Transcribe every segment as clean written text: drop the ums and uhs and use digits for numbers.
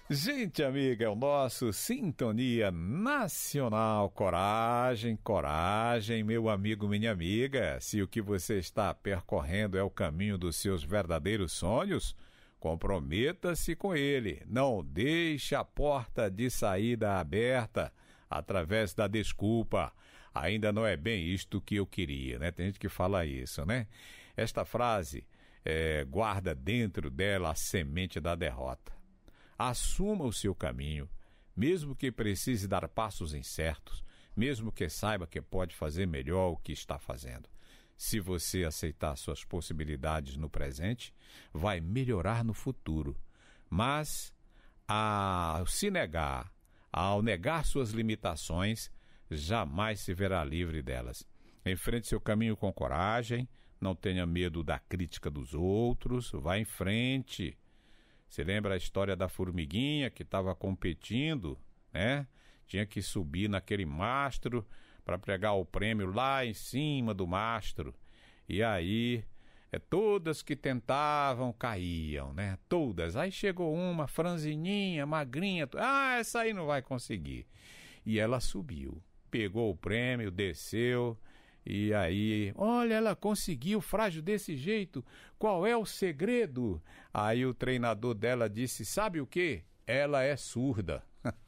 Gente amiga, é o nosso Sintonia Nacional. Coragem, coragem, meu amigo, minha amiga. Se o que você está percorrendo é o caminho dos seus verdadeiros sonhos, comprometa-se com ele. Não deixe a porta de saída aberta através da desculpa. Ainda não é bem isto que eu queria, né? Tem gente que fala isso, né? Esta frase guarda dentro dela a semente da derrota. Assuma o seu caminho, mesmo que precise dar passos incertos, mesmo que saiba que pode fazer melhor o que está fazendo. Se você aceitar suas possibilidades no presente, vai melhorar no futuro. Mas, ao negar suas limitações, jamais se verá livre delas. Enfrente seu caminho com coragem, não tenha medo da crítica dos outros, vá em frente. Você lembra a história da formiguinha que estava competindo, né? Tinha que subir naquele mastro para pegar o prêmio lá em cima do mastro. E aí, todas que tentavam caíam, né? Todas. Aí chegou uma franzininha, magrinha. Essa aí não vai conseguir. E ela subiu, pegou o prêmio, desceu. E aí, olha, ela conseguiu, frágil desse jeito, qual é o segredo? Aí o treinador dela disse, sabe o quê? Ela é surda.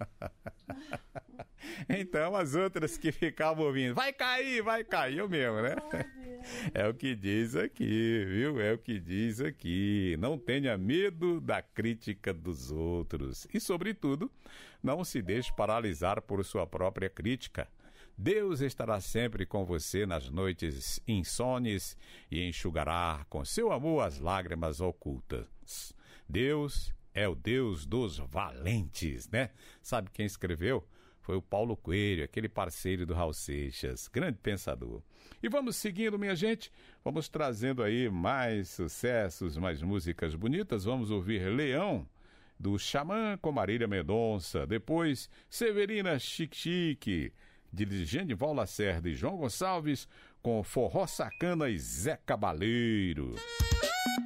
Então as outras que ficavam ouvindo, vai cair eu mesmo, né? É o que diz aqui, viu? É o que diz aqui. Não tenha medo da crítica dos outros. E, sobretudo, não se deixe paralisar por sua própria crítica. Deus estará sempre com você nas noites insones e enxugará com seu amor as lágrimas ocultas. Deus é o Deus dos valentes, né? Sabe quem escreveu? Foi o Paulo Coelho, aquele parceiro do Raul Seixas, grande pensador. E vamos seguindo, minha gente, vamos trazendo aí mais sucessos, mais músicas bonitas. Vamos ouvir Leão, do Xamã com Marília Mendonça. Depois, Severina Chique Chique, de Genival Lacerda e João Gonçalves, com Forró Sacana e Zé Cabaleiro.